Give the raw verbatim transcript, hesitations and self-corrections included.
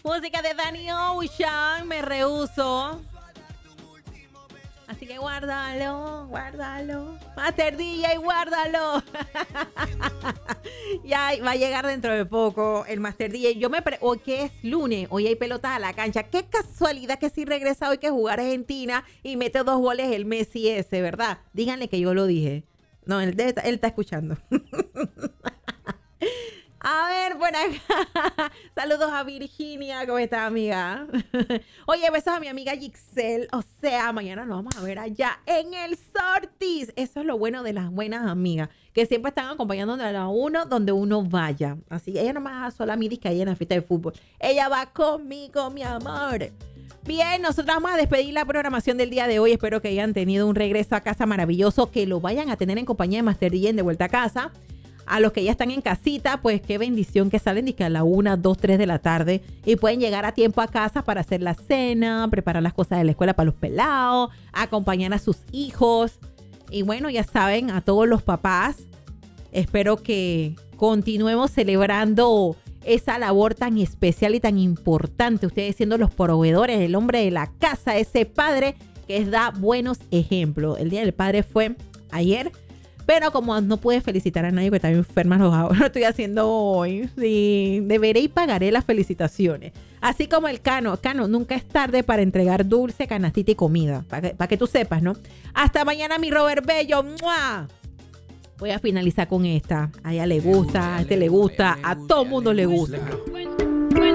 Música de Danny Ocean, me rehúso. Así que guárdalo, guárdalo. Master D J, guárdalo. Ya va a llegar dentro de poco el Master D J. Yo me pre hoy que es lunes, hoy hay pelotas a la cancha. Qué casualidad que sí regresa hoy que jugar Argentina y mete dos goles el Messi ese, ¿verdad? Díganle que yo lo dije. No, él, él está escuchando. A ver, por acá. Saludos a Virginia. ¿Cómo estás, amiga? Oye, besos a mi amiga Gixel. O sea, mañana nos vamos a ver allá en el Sortis. Eso es lo bueno de las buenas amigas, que siempre están acompañando a uno donde uno vaya. Así que ella no me deja sola a mí que ahí en la fiesta de fútbol. Ella va conmigo, mi amor. Bien, nosotros vamos a despedir la programación del día de hoy. Espero que hayan tenido un regreso a casa maravilloso, que lo vayan a tener en compañía de Master D J de vuelta a casa. A los que ya están en casita, pues qué bendición que salen y que a la una, dos, tres de la tarde y pueden llegar a tiempo a casa para hacer la cena, preparar las cosas de la escuela para los pelados, acompañar a sus hijos. Y bueno, ya saben, a todos los papás, espero que continuemos celebrando esa labor tan especial y tan importante. Ustedes siendo los proveedores, el hombre de la casa, ese padre que da buenos ejemplos. El Día del Padre fue ayer. Pero como no pude felicitar a nadie que está enferma, lo, lo estoy haciendo hoy. Sí, deberé y pagaré las felicitaciones. Así como el Cano. Cano, nunca es tarde para entregar dulce, canastita y comida. Para que, para que tú sepas, ¿no? Hasta mañana, mi Robert Bello. ¡Mua! Voy a finalizar con esta. A ella le gusta, a este le gusta, a todo mundo le gusta.